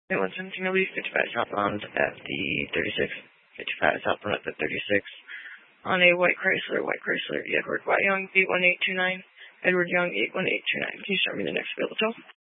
117 to leave, 55 southbound at the 36, 55 southbound at the 36. On a white Chrysler, Edward Young, 81829. Edward Young, 81829. Can you start me the next available tow?